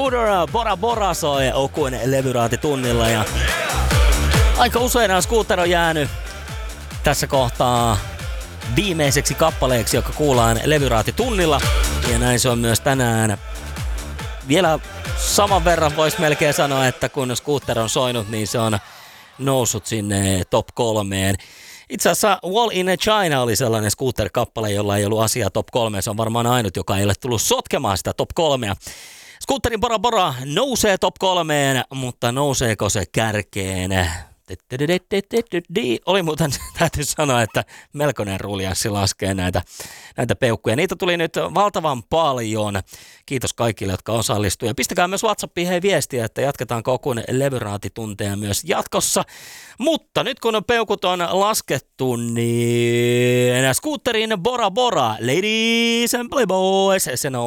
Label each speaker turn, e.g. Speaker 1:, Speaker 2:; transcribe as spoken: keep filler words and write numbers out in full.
Speaker 1: Scooter Bora Bora soi Okun levyraatitunnilla ja aika usein Scooter on jäänyt tässä kohtaa viimeiseksi kappaleeksi, joka kuullaan levyraatitunnilla. Ja näin se on myös tänään. Vielä saman verran voisi melkein sanoa, että kun Scooter on soinut, niin se on noussut sinne top kolmeen. Itse asiassa Wall in China oli sellainen Scooter-kappale, jolla ei ollut asiaa top kolmeen. Se on varmaan ainut, joka ei ole tullut sotkemaan sitä top kolmea. Scooterin Bora Bora nousee top kolmeen, mutta nouseeko se kärkeen? Oli muuten, täytyy sanoa, että melkoinen ruljanssi laskee näitä, näitä peukkuja. Niitä tuli nyt valtavan paljon. Kiitos kaikille, jotka osallistuivat. Pistäkää myös WhatsAppiin hei viestiä, että jatketaan Okun levyraatitunteja myös jatkossa. Mutta nyt kun peukut on laskettu, niin Scooterin Bora Bora, ladies and playboys, se